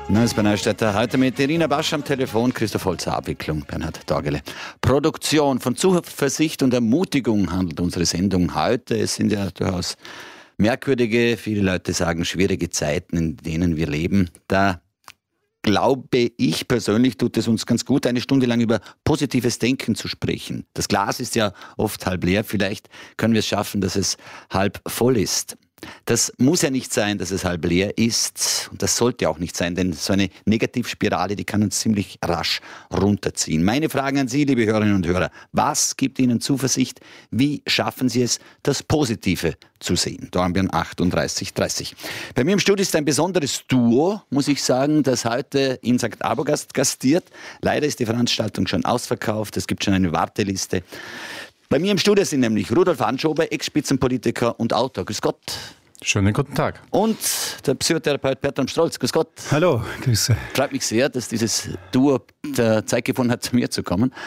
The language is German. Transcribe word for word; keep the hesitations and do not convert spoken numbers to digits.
Neues bei Neustädter. Heute mit Irina Basch am Telefon, Christoph Holzer, Abwicklung, Bernhard Torgele. Produktion. Von Zuversicht und Ermutigung handelt unsere Sendung heute. Es sind ja durchaus merkwürdige, viele Leute sagen schwierige Zeiten, in denen wir leben. Da glaube ich persönlich, tut es uns ganz gut, eine Stunde lang über positives Denken zu sprechen. Das Glas ist ja oft halb leer. Vielleicht können wir es schaffen, dass es halb voll ist. Das muss ja nicht sein, dass es halb leer ist. Und das sollte auch nicht sein, denn so eine Negativspirale, die kann uns ziemlich rasch runterziehen. Meine Fragen an Sie, liebe Hörerinnen und Hörer. Was gibt Ihnen Zuversicht? Wie schaffen Sie es, das Positive zu sehen? Dornbirn achtunddreißig dreißig. Bei mir im Studio ist ein besonderes Duo, muss ich sagen, das heute in Sankt Arbogast gastiert. Leider ist die Veranstaltung schon ausverkauft. Es gibt schon eine Warteliste. Bei mir im Studio sind nämlich Rudolf Anschober, Ex-Spitzenpolitiker und Autor. Grüß Gott. Schönen guten Tag. Und der Psychotherapeut Bertram Strolz. Grüß Gott. Hallo, grüße. Freut mich sehr, dass dieses Duo der Zeit gefunden hat, zu mir zu kommen.